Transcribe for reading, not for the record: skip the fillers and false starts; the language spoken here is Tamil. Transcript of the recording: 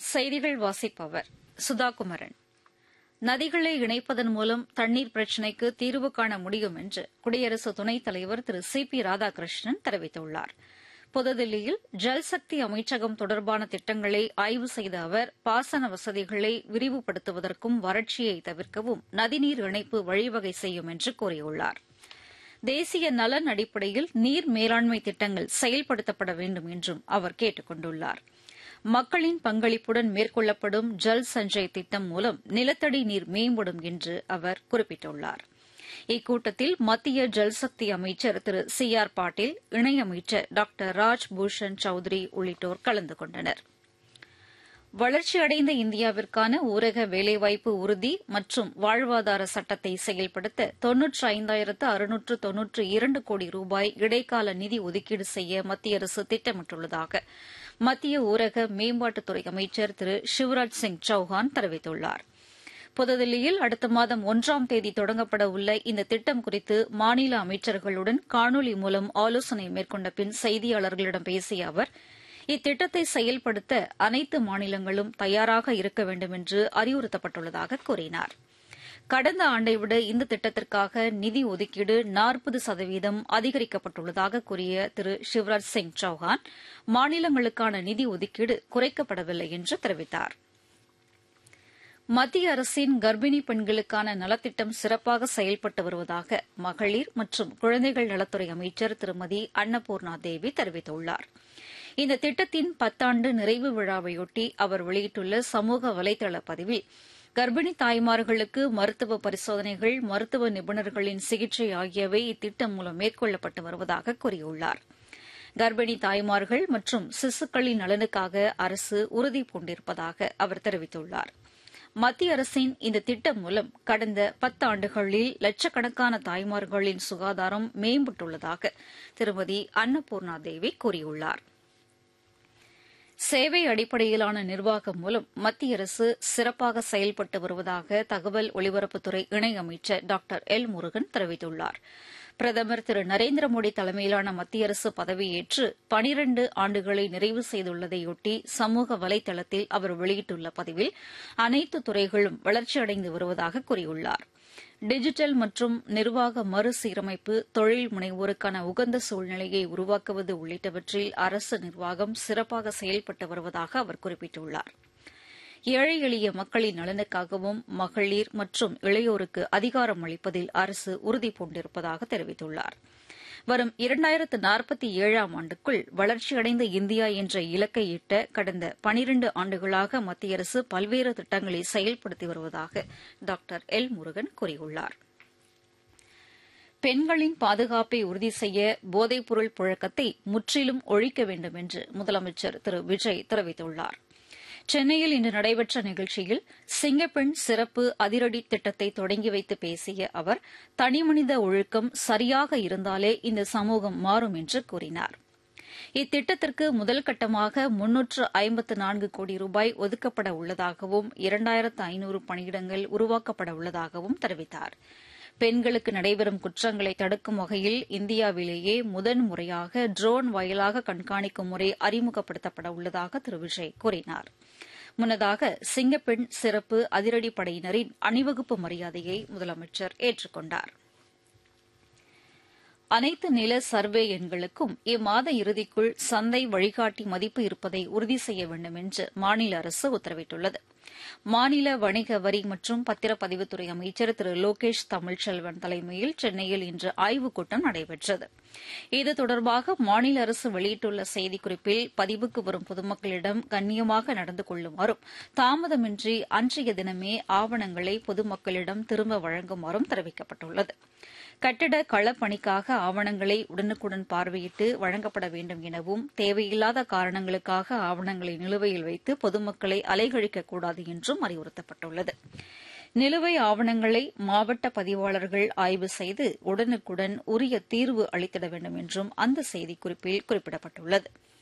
செய்திகள் வாசிப்பவர் சுதாகுமரன். நதிகளை இணைப்பதன் மூலம் தண்ணீர் பிரச்சினைக்கு தீர்வு காண முடியும் என்று குடியரசு துணைத் தலைவர் திரு சி பி ராதாகிருஷ்ணன் தெரிவித்துள்ளார். புதுதில்லியில் ஜல்சக்தி அமைச்சகம் தொடர்பான திட்டங்களை ஆய்வு செய்த அவர் பாசன வசதிகளை விரிவுபடுத்துவதற்கும் வறட்சியை தவிர்க்கவும் நதிநீர் இணைப்பு வழிவகை செய்யும் என்று கூறியுள்ளார். தேசிய நலன் அடிப்படையில் நீர் மேலாண்மை திட்டங்கள் செயல்படுத்தப்பட வேண்டும் என்றும் அவர் கேட்டுக் கொண்டுள்ளார். மக்களின் பங்களிப்புடன் மேற்கொள்ளப்படும் ஜல் சஞ்சய் திட்டம் மூலம் நிலத்தடி நீர் மேம்படும் என்று அவர் குறிப்பிட்டுள்ளார். இக்கூட்டத்தில் மத்திய ஜல்சக்தி அமைச்சர் திரு சி ஆர் பாட்டீல், இணையமைச்சர் டாக்டர் ராஜ் பூஷன் சௌத்ரி உள்ளிட்டோர் கலந்து கொண்டனர். வளர்ச்சியடைந்த இந்தியாவிற்கான ஊரக வேலைவாய்ப்பு உறுதி மற்றும் வாழ்வாதார சட்டத்தை செயல்படுத்த 95,692 கோடி ரூபாய் இடைக்கால நிதி ஒதுக்கீடு செய்ய மத்திய அரசு திட்டமிட்டுள்ளதாக மத்திய ஊரக மேம்பாட்டுத்துறை அமைச்சர் திரு சிவராஜ் சிங் சௌஹான் தெரிவித்துள்ளார். புதுதில்லியில் அடுத்த மாதம் 1ஆம் தேதி தொடங்கப்பட உள்ள இந்த திட்டம் குறித்து மாநில அமைச்சர்களுடன் காணொலி மூலம் ஆலோசனை மேற்கொண்ட பின் செய்தியாளர்களிடம் பேசிய அவர், இத்திட்டத்தை செயல்படுத்த அனைத்து மாநிலங்களும் தயாராக இருக்க வேண்டும் என்று அறிவுறுத்தப்பட்டுள்ளதாக கூறினார். கடந்த ஆண்டை விட இந்த திட்டத்திற்காக நிதி ஒதுக்கீடு 40% அதிகரிக்கப்பட்டுள்ளதாக கூறிய திரு சிவராஜ் சிங் சௌஹான், மாநிலங்களுக்கான நிதி ஒதுக்கீடு குறைக்கப்படவில்லை என்று தெரிவித்தார். மத்திய அரசின் கர்ப்பிணி பெண்களுக்கான நலத்திட்டம் சிறப்பாக செயல்பட்டு வருவதாக மகளிர் மற்றும் குழந்தைகள் நலத்துறை அமைச்சர் திருமதி அன்னபூர்ணா தேவி தெரிவித்துள்ளார். இந்த திட்டத்தின் 10ஆண்டு நிறைவு விழாவையொட்டி அவர் வெளியிட்டுள்ள சமூக வலைதள பதிவில், கர்ப்பிணி தாய்மார்களுக்கு மருத்துவ பரிசோதனைகள், மருத்துவ நிபுணர்களின் சிகிச்சை ஆகியவை இத்திட்டம் மூலம் மேற்கொள்ளப்பட்டு வருவதாக கூறியுள்ளார். கர்ப்பிணி தாய்மார்கள் மற்றும் சிசுக்களின் நலனுக்காக அரசு உறுதி பூண்டிருப்பதாக அவர் தெரிவித்துள்ளார். மத்திய அரசின் இந்த திட்டம் மூலம் கடந்த 10 ஆண்டுகளில் லட்சக்கணக்கான தாய்மார்களின் சுகாதாரம் மேம்பட்டுள்ளதாக திருமதி அன்னபூர்ணா தேவி கூறியுள்ளார். சேவை அடிப்படையிலான நிர்வாகம் மூலம் மத்திய அரசு சிறப்பாக செயல்பட்டு வருவதாக தகவல் ஒலிபரப்புத்துறை இணையமைச்சர் டாக்டர் எல் முருகன் தெரிவித்துள்ளார். பிரதமர் திரு நரேந்திர மோடி தலைமையிலான மத்திய அரசு பதவியேற்று 12 ஆண்டுகளை நிறைவு செய்துள்ளதையொட்டி சமூக வலைதளத்தில் அவர் வெளியிட்டுள்ள பதிவில், அனைத்து துறைகளும் வளர்ச்சியடைந்து வருவதாக கூறியுள்ளார். டிஜிட்டல் மற்றும் நிர்வாக மறுசீரமைப்பு, தொழில் முனைவோருக்கான உகந்த சூழ்நிலையை உருவாக்குவது உள்ளிட்டவற்றில் அரசு நிர்வாகம் சிறப்பாக செயல்பட்டு வருவதாக அவர் குறிப்பிட்டுள்ளார். ஏழை எளிய மக்களின் நலனுக்காகவும் மகளிர் மற்றும் இளையோருக்கு அதிகாரம் அளிப்பதில் அரசு உறுதி பூண்டிருப்பதாக தெரிவித்துள்ளார். வரும் 2047ஆம் ஆண்டுக்குள் வளர்ச்சியடைந்த இந்தியா என்ற இலக்கை இட்ட கடந்த 12 ஆண்டுகளாக மத்திய அரசு பல்வேறு திட்டங்களை செயல்படுத்தி வருவதாக டாக்டர் எல் முருகன் கூறியுள்ளார். பெண்களின் பாதுகாப்பை உறுதி செய்ய போதைப்பொருள் புழக்கத்தை முற்றிலும் ஒழிக்க வேண்டும் என்று முதலமைச்சர் திரு விஜய் தெரிவித்துள்ளார். சென்னையில் இன்று நடைபெற்ற நிகழ்ச்சியில் சிங்கப்பெண் சிறப்பு அதிரடி திட்டத்தை தொடங்கி வைத்து பேசிய அவர், தனிமனித ஒழுக்கம் சரியாக இருந்தாலே இந்த சமூகம் மாறும் என்று கூறினார். இத்திட்டத்திற்கு முதல் கட்டமாக 354 கோடி ரூபாய் ஒதுக்கப்பட உள்ளதாகவும் 2500 பணியிடங்கள் உருவாக்கப்பட உள்ளதாகவும் தெரிவித்தார். பெண்களுக்கு நடைபெறும் குற்றங்களை தடுக்கும் வகையில் இந்தியாவிலேயே முதன்முறையாக ட்ரோன் வாயிலாக கண்காணிக்கும் முறை அறிமுகப்படுத்தப்பட உள்ளதாக திரு விஜய் கூறினார். முன்னதாக சிங்கப்பெண் சிறப்பு அதிரடிப்படையினரின் அணிவகுப்பு மரியாதையை முதலமைச்சர் ஏற்றுக் கொண்டார். அனைத்து நில சர்வே எண்களுக்கும் இம்மாத இறுதிக்குள் சந்தை வழிகாட்டி மதிப்பு இருப்பதை உறுதி செய்ய வேண்டும் என்று மாநில அரசு உத்தரவிட்டுள்ளது. மாநில வணிக வரி மற்றும் பத்திரப்பதிவுத்துறை அமைச்சர் திரு லோகேஷ் தமிழ்ச்செல்வன் தலைமையில் சென்னையில் இன்று ஆய்வுக் கூட்டம் நடைபெற்றது. இது தொடர்பாக மாநில அரசு வெளியிட்டுள்ள செய்திக்குறிப்பில், பதிவுக்கு வரும் பொதுமக்களிடம் கண்ணியமாக நடந்து கொள்ளுமாறும், தாமதமின்றி அன்றைய தினமே ஆவணங்களை பொதுமக்களிடம் திரும்ப வழங்குமாறும் தெரிவிக்கப்பட்டுள்ளது. கட்டிட களப்பணிக்காக ஆவணங்களை உடனுக்குடன் பார்வையிட்டு வழங்கப்பட வேண்டும் எனவும், தேவையில்லாத காரணங்களுக்காக ஆவணங்களை நிலுவையில் வைத்து பொதுமக்களை அலைகழிக்கக்கூடாது என்றும் அறிவுறுத்தப்பட்டுள்ளது. நிலுவை ஆவணங்களை மாவட்ட பதிவாளர்கள் ஆய்வு செய்து உடனுக்குடன் உரிய தீர்வு அளித்திட வேண்டும் என்றும் அந்த செய்திக்குறிப்பில் குறிப்பிடப்பட்டுள்ளது.